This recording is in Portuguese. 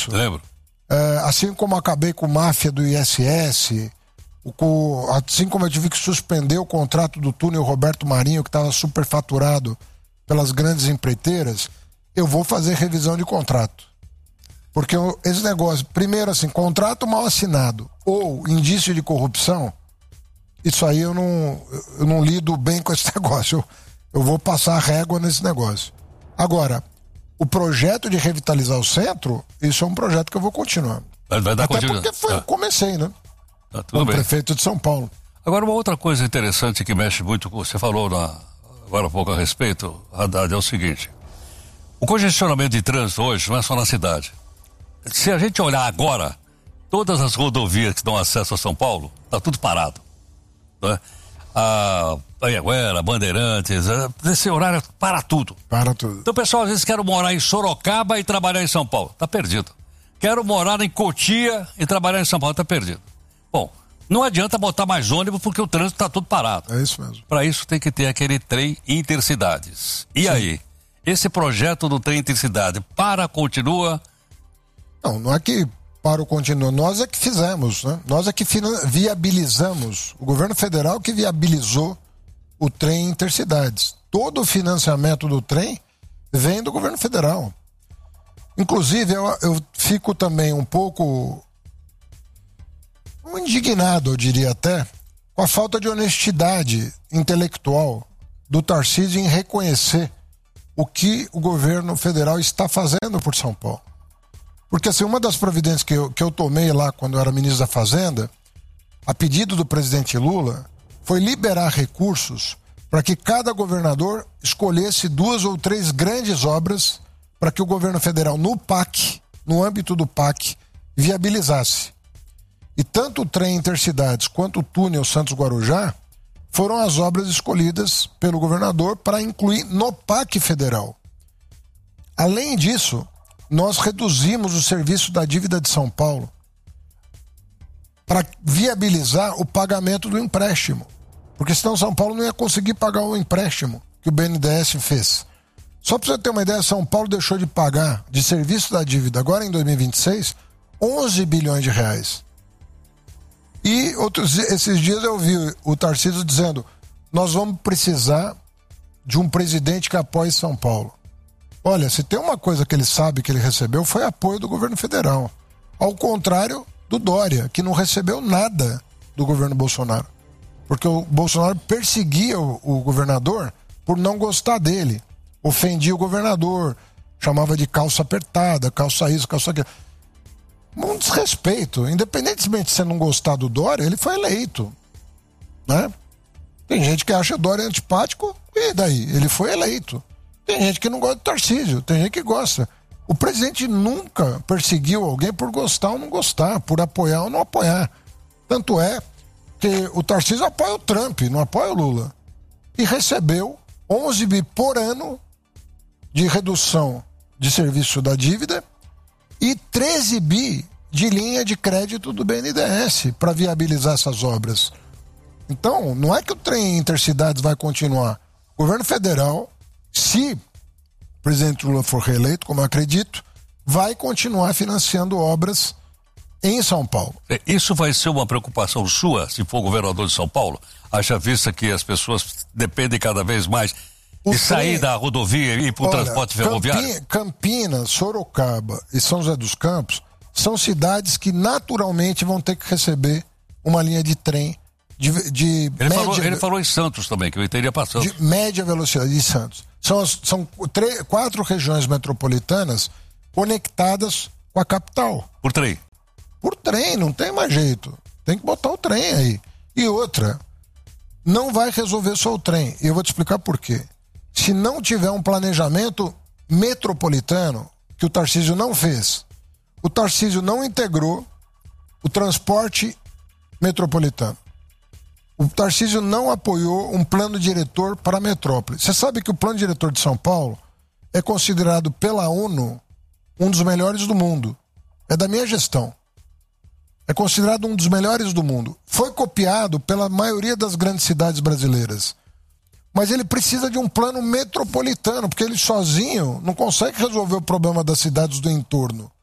disso? Lembro. Assim como acabei com máfia do ISS, assim como eu tive que suspender o contrato do túnel Roberto Marinho, que estava superfaturado pelas grandes empreiteiras, eu vou fazer revisão de contrato. Porque esse negócio, primeiro assim, contrato mal assinado ou indício de corrupção, isso aí eu não lido bem com esse negócio. Eu vou passar a régua nesse negócio. Agora, o projeto de revitalizar o centro, isso é um projeto que eu vou continuar. Vai dar Até continuidade. porque eu comecei, né? Tudo bem. Prefeito de São Paulo. Agora, uma outra coisa interessante que mexe muito, você falou agora há pouco a respeito, Haddad, é o seguinte: o congestionamento de trânsito hoje não é só na cidade. Se a gente olhar agora, todas as rodovias que dão acesso a São Paulo, tá tudo parado. Né? A Anhanguera, Bandeirantes, nesse horário para tudo. Para tudo. Então o pessoal às vezes quer morar em Sorocaba e trabalhar em São Paulo, tá perdido. Quero morar em Cotia e trabalhar em São Paulo, tá perdido. Bom, não adianta botar mais ônibus porque o trânsito tá tudo parado. É isso mesmo. Para isso tem que ter aquele trem intercidades. E Sim. aí? Esse projeto do trem intercidade continua? Não é que para o continua, nós é que fizemos, né? Nós é que viabilizamos, o governo federal que viabilizou o trem intercidades. Todo o financiamento do trem vem do governo federal. Inclusive, eu fico também um pouco indignado, eu diria até, com a falta de honestidade intelectual do Tarcísio em reconhecer o que o governo federal está fazendo por São Paulo. Porque assim, uma das providências que eu tomei lá quando eu era ministro da Fazenda, a pedido do presidente Lula, foi liberar recursos para que cada governador escolhesse 2 ou 3 grandes obras para que o governo federal no PAC, no âmbito do PAC, viabilizasse. E tanto o trem intercidades quanto o túnel Santos-Guarujá foram as obras escolhidas pelo governador para incluir no PAC federal. Além disso, nós reduzimos o serviço da dívida de São Paulo para viabilizar o pagamento do empréstimo. Porque senão São Paulo não ia conseguir pagar o empréstimo que o BNDES fez. Só para você ter uma ideia, São Paulo deixou de pagar de serviço da dívida agora em 2026 11 bilhões de reais. E esses dias eu vi o Tarcísio dizendo: nós vamos precisar de um presidente que apoie São Paulo. Olha, se tem uma coisa que ele sabe que ele recebeu, foi apoio do governo federal. Ao contrário do Dória, que não recebeu nada do governo Bolsonaro. Porque o Bolsonaro perseguia o governador por não gostar dele. Ofendia o governador, chamava de calça apertada, calça isso, calça aquilo. Um desrespeito. Independentemente de você não gostar do Dória, ele foi eleito. Né? Tem gente que acha o Dória antipático, e daí? Ele foi eleito. Tem gente que não gosta do Tarcísio, tem gente que gosta. O presidente nunca perseguiu alguém por gostar ou não gostar, por apoiar ou não apoiar. Tanto é que o Tarcísio apoia o Trump, não apoia o Lula. E recebeu 11 bi por ano de redução de serviço da dívida e 13 bi de linha de crédito do BNDES para viabilizar essas obras. Então, não é que o trem intercidades vai continuar. O governo federal, se o presidente Lula for reeleito, como eu acredito, vai continuar financiando obras em São Paulo. Isso vai ser uma preocupação sua, se for governador de São Paulo? Haja vista que as pessoas dependem cada vez mais de sair da rodovia e ir para o transporte ferroviário? Campinas, Sorocaba e São José dos Campos são cidades que naturalmente vão ter que receber uma linha de trem Ele falou em Santos também, que eu teria passando. De média velocidade, de Santos. São 4 regiões metropolitanas conectadas com a capital. Por trem? Por trem, não tem mais jeito. Tem que botar o trem aí. E outra, não vai resolver só o trem. E eu vou te explicar por quê. Se não tiver um planejamento metropolitano, que o Tarcísio não fez, o Tarcísio não integrou o transporte metropolitano. O Tarcísio não apoiou um plano diretor para a metrópole. Você sabe que o plano diretor de São Paulo é considerado pela ONU um dos melhores do mundo. É da minha gestão. É considerado um dos melhores do mundo. Foi copiado pela maioria das grandes cidades brasileiras. Mas ele precisa de um plano metropolitano, porque ele sozinho não consegue resolver o problema das cidades do entorno.